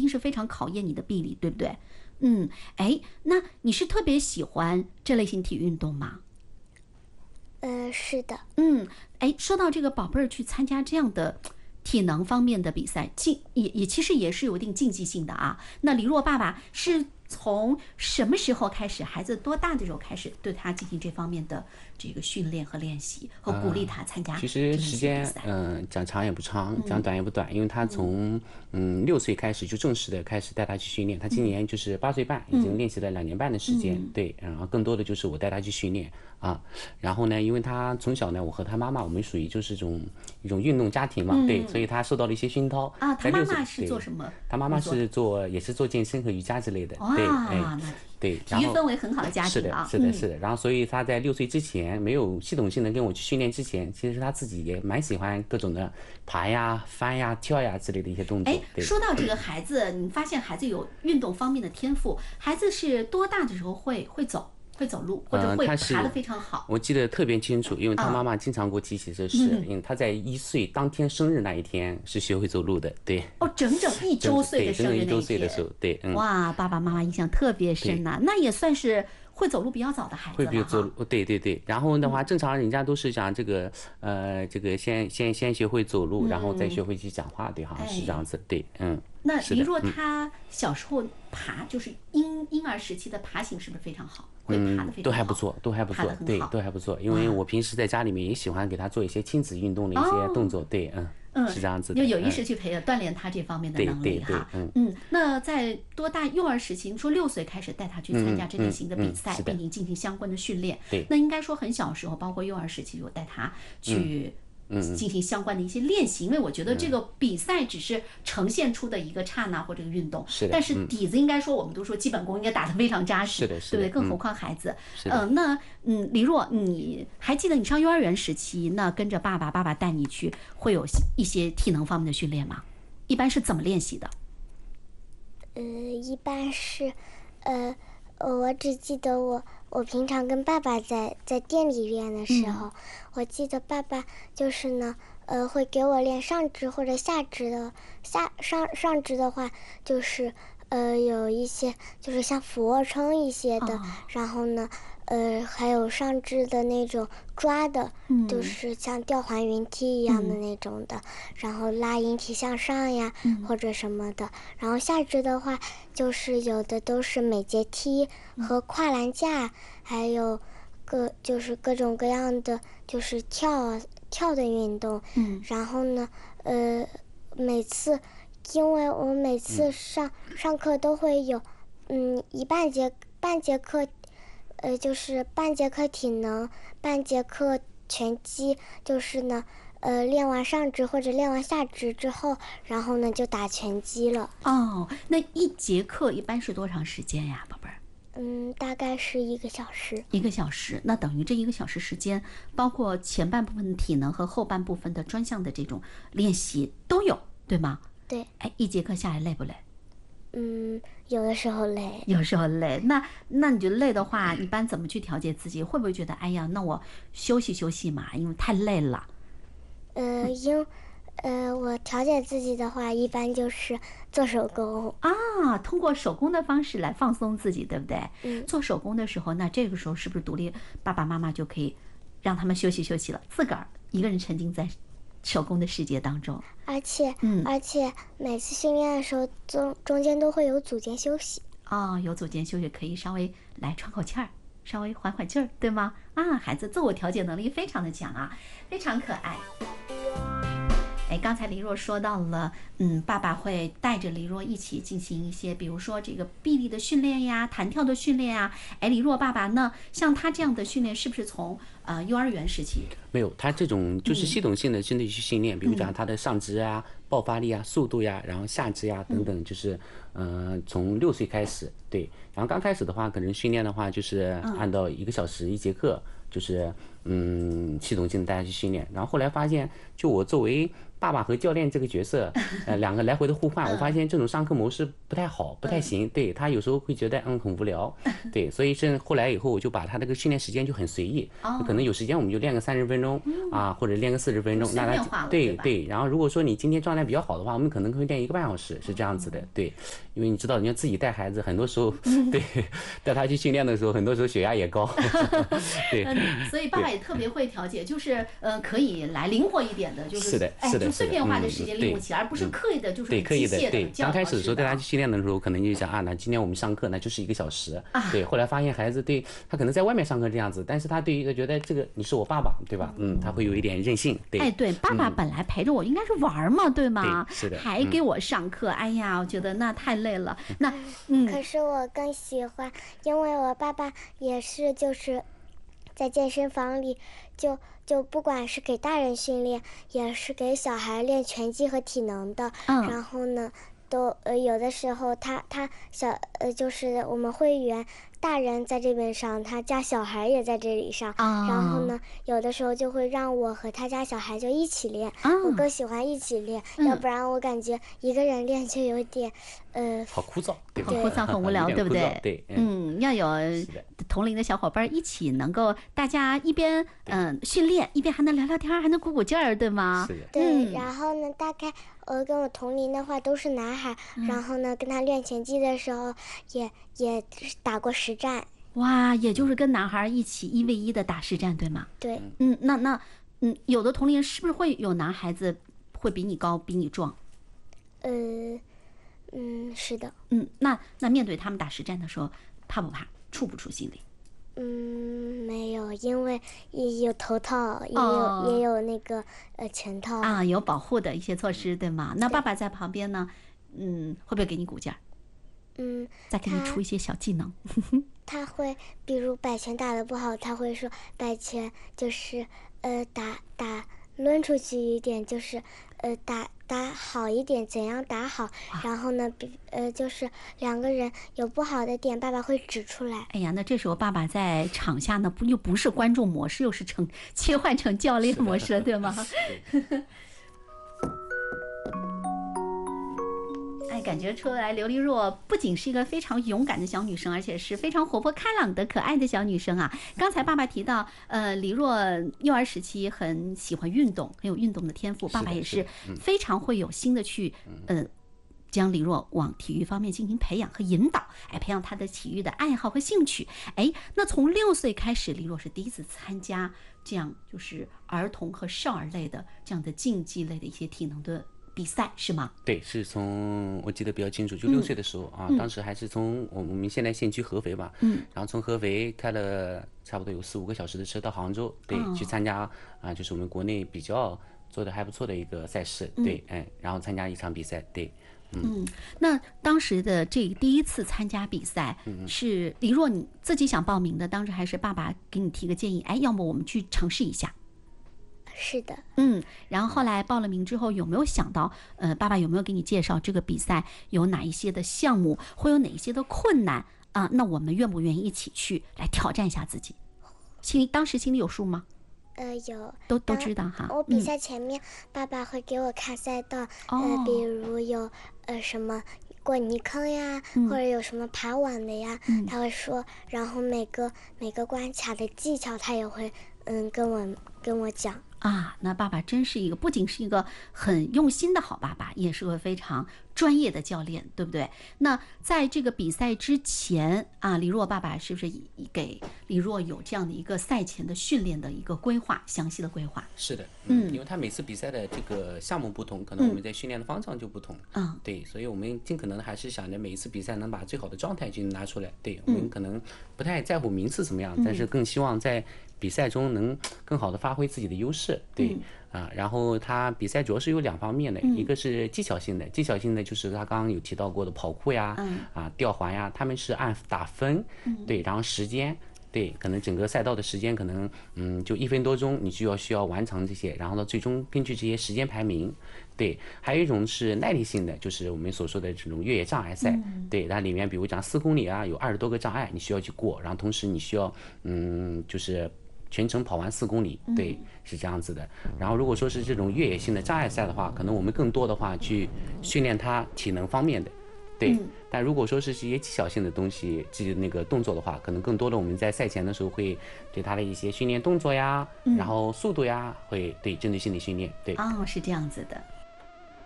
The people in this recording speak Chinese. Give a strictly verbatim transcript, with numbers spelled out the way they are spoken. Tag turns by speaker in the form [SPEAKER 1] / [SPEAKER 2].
[SPEAKER 1] 定是非常考验你的臂力，对不对？嗯，哎，那你是特别喜欢这类型体育运动吗？
[SPEAKER 2] 嗯、呃，是的。
[SPEAKER 1] 嗯，哎，说到这个宝贝儿去参加这样的体能方面的比赛，竞也也其实也是有一定竞技性的啊。那黎若爸爸是从什么时候开始，孩子多大的时候开始对他进行这方面的这个训练和练习，和鼓励他参加、呃？
[SPEAKER 3] 其实时间嗯、呃、讲长也不长，讲短也不短，因为他从嗯六岁开始就正式的开始带他去训练，他今年就是八岁半，已经练习了两年半的时间，嗯、对，然后更多的就是我带他去训练啊。然后呢，因为他从小呢，我和他妈妈我们属于就是这种一种运动家庭嘛，嗯、对，所以他受到了一些熏陶
[SPEAKER 1] 啊。他妈妈是做什么？
[SPEAKER 3] 他妈妈是做也是做健身和瑜伽之类的，对，哎，对，
[SPEAKER 1] 体育氛围很好的家庭啊，
[SPEAKER 3] 是的，是的，是的。然后，所以他在六岁之前没有系统性的跟我去训练之前，其实他自己也蛮喜欢各种的爬呀、翻呀、跳呀之类的一些动作。
[SPEAKER 1] 哎，说到这个孩子，你发现孩子有运动方面的天赋，孩子是多大的时候会会走？会走路或者会爬得非常好、呃、
[SPEAKER 3] 我记得特别清楚，因为他妈妈经常给我提起这事、嗯、因为他在一岁当天生日那一天是学会走路的。对，
[SPEAKER 1] 哦，整整一周岁的生日那一天，
[SPEAKER 3] 整整一周岁的时候，对、嗯、
[SPEAKER 1] 哇，爸爸妈妈印象特别深呐、啊，那也算是会走路比较早的孩子了，
[SPEAKER 3] 会比较走路，对对对。然后的话，正常人家都是讲这个，呃，这个先先先学会走路，然后再学会去讲话，对，好像是这样子，对，嗯。
[SPEAKER 1] 那黎若他小时候爬，就是婴婴儿时期的爬行是不是非常好？会爬得非常好，
[SPEAKER 3] 都还不错，都还不错，对，都还不错。因为我平时在家里面也喜欢给他做一些亲子运动的一些动作，对，嗯。嗯，是这样子的，
[SPEAKER 1] 就有意识去培养、嗯、锻炼他这方面的能力哈。
[SPEAKER 3] 嗯
[SPEAKER 1] 嗯，那在多大幼儿时期，你说六岁开始带他去参加这类型的比赛，
[SPEAKER 3] 嗯嗯嗯、
[SPEAKER 1] 并且进行相关的训练。
[SPEAKER 3] 对，
[SPEAKER 1] 那应该说很小时候，包括幼儿时期，就带他去。嗯，进行相关的一些练习，因为我觉得这个比赛只是呈现出的一个刹那或者运动，
[SPEAKER 3] 是的，
[SPEAKER 1] 但是底子应该说我们都说基本功应该打得非常扎实，
[SPEAKER 3] 是的，
[SPEAKER 1] 对不对？更何况孩子，
[SPEAKER 3] 嗯、
[SPEAKER 1] 呃，那嗯，黎若，你还记得你上幼儿园时期，那跟着爸爸，爸爸带你去，会有一些体能方面的训练吗？一般是怎么练习的？
[SPEAKER 2] 呃，一般是，呃。我只记得我我平常跟爸爸在在店里练的时候、嗯，我记得爸爸就是呢，呃，会给我练上肢或者下肢的，下上上肢的话就是呃有一些就是像俯卧撑一些的，哦、然后呢，呃还有上肢的那种抓的，嗯、就是像吊环云梯一样的那种的，嗯、然后拉引体向上呀、嗯、或者什么的，然后下肢的话就是有的都是美节梯和跨栏架，嗯、还有各就是各种各样的就是跳跳的运动，
[SPEAKER 1] 嗯，
[SPEAKER 2] 然后呢，呃，每次因为我每次上、嗯、上课都会有，嗯，一半节半节课。呃，就是半节课体能，半节课拳击，就是呢，呃，练完上肢或者练完下肢之后，然后呢就打拳击了。
[SPEAKER 1] 哦，那一节课一般是多长时间呀，宝贝儿？
[SPEAKER 2] 嗯，大概是一个小时。
[SPEAKER 1] 一个小时，那等于这一个小时时间，包括前半部分的体能和后半部分的专项的这种练习都有，对吗？
[SPEAKER 2] 对。
[SPEAKER 1] 哎，一节课下来累不累？
[SPEAKER 2] 嗯，有的时候累，
[SPEAKER 1] 有时候累。那那你觉得累的话，一般怎么去调节自己？会不会觉得，哎呀，那我休息休息嘛，因为太累了。
[SPEAKER 2] 呃，因呃，我调节自己的话，一般就是做手工
[SPEAKER 1] 啊，通过手工的方式来放松自己，对不对？
[SPEAKER 2] 嗯。
[SPEAKER 1] 做手工的时候，那这个时候是不是独立爸爸妈妈就可以让他们休息休息了，自个儿一个人沉浸在手工的世界当中？
[SPEAKER 2] 而且，
[SPEAKER 1] 嗯，
[SPEAKER 2] 而且每次训练的时候，中中间都会有组间休息。
[SPEAKER 1] 哦，有组间休息，可以稍微来喘口气儿，稍微缓缓劲儿，对吗？啊，孩子自我调节能力非常的强啊，非常可爱。哎，刚才黎若说到了，嗯，爸爸会带着黎若一起进行一些，比如说这个臂力的训练呀、弹跳的训练呀。哎，黎若爸爸呢，像他这样的训练，是不是从呃幼儿园时期？
[SPEAKER 3] 没有，他这种就是系统性的针对去训练，嗯、比如讲他的上肢啊、爆发力啊、速度呀，然后下肢呀等等，就是呃从六岁开始，对。然后刚开始的话，可能训练的话，就是按照一个小时一节课，就是嗯系统性的带他去训练。然后后来发现，就我作为爸爸和教练这个角色，呃，两个来回的互换，我发现这种上课模式不太好，不太行。对他有时候会觉得嗯很无聊，对，所以是后来以后我就把他这个训练时间就很随意，可能有时间我们就练个三十分钟啊，或者练个四十分钟，那他对对。然后如果说你今天状态比较好的话，我们可能会练一个半小时，是这样子的，对，因为你知道，你要自己带孩子，很多时候对带他去训练的时候，很多时候血压也高，对，
[SPEAKER 1] 所以爸爸也特别会调节，就是呃可以来灵活一点的，就是
[SPEAKER 3] 是的，是的，
[SPEAKER 1] 就碎片化的时间利用起，而不是刻意的，就是
[SPEAKER 3] 对刻意的。对，刚开始的时候带他去训练的时候，可能就想啊，那今天我们上课那就是一个小时，对，后来发现孩子对他可能在外面上课这样子，但是他对于觉得这个你是我爸爸，对吧？嗯，他会有一点任性，对，
[SPEAKER 1] 哎，对，爸爸本来陪着我应该是玩嘛，对吗？
[SPEAKER 3] 是的，
[SPEAKER 1] 还给我上课，哎呀，我觉得那太累了。那嗯，
[SPEAKER 2] 可是我更喜欢，因为我爸爸也是就是在健身房里就。就不管是给大人训练，也是给小孩练拳击和体能的。
[SPEAKER 1] 嗯，
[SPEAKER 2] 然后呢，都呃有的时候他他小呃就是我们会员大人在这边上，他家小孩也在这里上。
[SPEAKER 1] 哦、
[SPEAKER 2] 然后呢，有的时候就会让我和他家小孩就一起练。
[SPEAKER 1] 哦、
[SPEAKER 2] 我更喜欢一起练，嗯、要不然我感觉一个人练就有点呃
[SPEAKER 3] 好枯燥，对吧？
[SPEAKER 1] 好枯燥，很无聊，对不对？
[SPEAKER 3] 对，
[SPEAKER 1] 嗯，要有同龄的小伙伴一起，能够大家一边嗯、呃、训练，一边还能聊聊天，还能鼓鼓劲儿，对吗？
[SPEAKER 3] 是的。
[SPEAKER 2] 对，
[SPEAKER 1] 嗯、
[SPEAKER 2] 然后呢，大概呃跟我同龄的话都是男孩，
[SPEAKER 1] 嗯、
[SPEAKER 2] 然后呢跟他练拳击的时候也也打过实战。
[SPEAKER 1] 哇，也就是跟男孩一起一 v 一的打实战，对吗？
[SPEAKER 2] 对。
[SPEAKER 1] 嗯，那那嗯，有的同龄是不是会有男孩子会比你高，比你壮？
[SPEAKER 2] 呃，嗯，是的。
[SPEAKER 1] 嗯，那那面对他们打实战的时候，怕不怕？怵不怵心里？
[SPEAKER 2] 嗯，没有，因为也有头套，也有、哦、也有那个呃拳套
[SPEAKER 1] 啊，有保护的一些措施，对吗？那爸爸在旁边呢，嗯，会不会给你鼓劲儿？
[SPEAKER 2] 嗯，
[SPEAKER 1] 再给你出一些小技能。
[SPEAKER 2] 他会，比如摆拳打得不好，他会说摆拳就是呃打打抡出去一点，就是呃打打好一点，怎样打好？然后呢，比呃就是两个人有不好的点，爸爸会指出来。
[SPEAKER 1] 哎呀，那这时候爸爸在场下呢，不又不是观众模式，又是成切换成教练模式了，对吗？哎，感觉出来刘丽若不仅是一个非常勇敢的小女生，而且是非常活泼开朗的可爱的小女生啊。刚才爸爸提到，呃，李若幼儿时期很喜欢运动，很有运动的天赋，爸爸也是非常会有心的去，呃，将李若往体育方面进行培养和引导，哎，培养她的体育的爱好和兴趣。哎，那从六岁开始，李若是第一次参加这样就是儿童和少儿类的这样的竞技类的一些体能的比赛是吗？
[SPEAKER 3] 对，是从我记得比较清楚，就六岁的时候、嗯、啊，当时还是从我们现在县区合肥吧，嗯，然后从合肥开了差不多有四五个小时的车到杭州，对，哦、去参加啊，就是我们国内比较做的还不错的一个赛事，对，嗯，然后参加一场比赛，对。
[SPEAKER 1] 嗯, 嗯，那当时的这第一次参加比赛，是李若你自己想报名的，当时还是爸爸给你提个建议，哎，要么我们去尝试一下。
[SPEAKER 2] 是的，
[SPEAKER 1] 嗯，然后后来报了名之后，有没有想到，呃，爸爸有没有给你介绍这个比赛有哪一些的项目，会有哪一些的困难啊、呃？那我们愿不愿意一起去来挑战一下自己？心里当时心里有数吗？
[SPEAKER 2] 呃，有，
[SPEAKER 1] 都都知道哈。
[SPEAKER 2] 我比赛前面，嗯、爸爸会给我看赛道，
[SPEAKER 1] 哦、
[SPEAKER 2] 呃，比如有呃什么过泥坑呀，嗯、或者有什么爬网的呀，嗯、他会说，然后每个每个关卡的技巧，他也会嗯跟我跟我讲。
[SPEAKER 1] 啊，那爸爸真是一个不仅是一个很用心的好爸爸，也是个非常专业的教练，对不对？那在这个比赛之前啊，李若爸爸是不是给李若有这样的一个赛前的训练的一个规划，详细的规划？
[SPEAKER 3] 是的，嗯，因为他每次比赛的这个项目不同，可能我们在训练的方向就不同，嗯，对，所以我们尽可能还是想着每一次比赛能把最好的状态就拿出来，对，我们可能不太在乎名次怎么样，嗯、但是更希望在比赛中能更好的发挥自己的优势，对、嗯、啊，然后他比赛主要是有两方面的，嗯、一个是技巧性的，技巧性的就是他刚刚有提到过的跑酷呀，嗯、啊吊环呀，他们是按打分，嗯、对，然后时间，对，可能整个赛道的时间可能嗯就一分多钟，你就要需要完成这些，然后呢最终根据这些时间排名，对，还有一种是耐力性的，就是我们所说的这种越野障碍赛，嗯、对，它里面比如讲四公里啊，有二十多个障碍你需要去过，然后同时你需要嗯就是全程跑完四公里，对，是这样子的。然后如果说是这种越野性的障碍赛的话，可能我们更多的话去训练他体能方面的，对。但如果说是一些技巧性的东西，这那个动作的话，可能更多的我们在赛前的时候会对他的一些训练动作呀，然后速度呀，会对针对性的训练，对。
[SPEAKER 1] 哦，是这样子的。